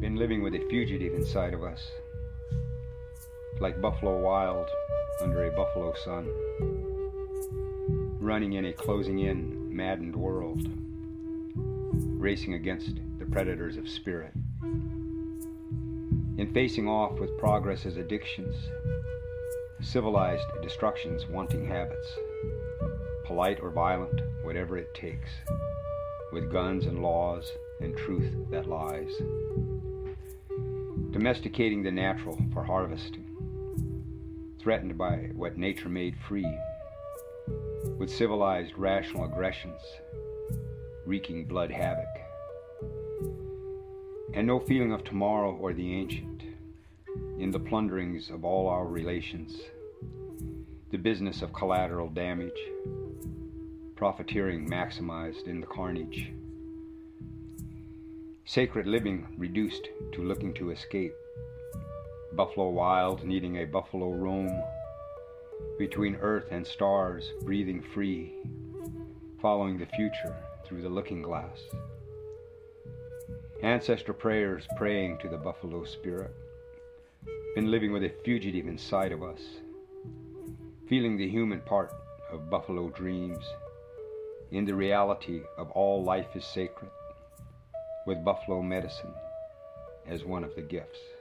Been living with a fugitive inside of us, like buffalo wild under a buffalo sun, running in a closing-in, maddened world, racing against the predators of spirit. In facing off with progress as addictions, civilized destructions wanting habits, polite or violent, whatever it takes, with guns and laws and truth that lies. Domesticating the natural for harvesting, threatened by what nature made free, with civilized rational aggressions, wreaking blood havoc. And no feeling of tomorrow or the ancient, in the plunderings of all our relations, the business of collateral damage, profiteering maximized in the carnage. Sacred living reduced to looking to escape, buffalo wild needing a buffalo roam, between earth and stars breathing free, following the future through the looking glass. Ancestor prayers praying to the buffalo spirit, been living with a fugitive inside of us, feeling the human part of buffalo dreams, in the reality of all life is sacred, with buffalo medicine as one of the gifts.